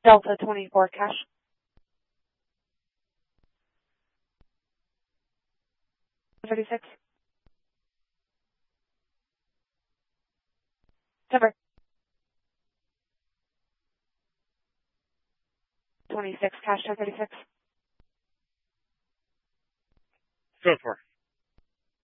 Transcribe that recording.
Delta 24 cash. $36. Number 26 cash 1036. Go for it.